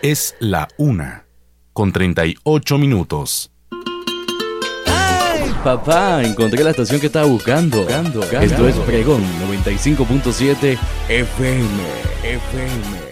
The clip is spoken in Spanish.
Es la 1:38. ¡Ay, papá! Encontré la estación que estaba buscando. Esto es Pregón 95.7 FM.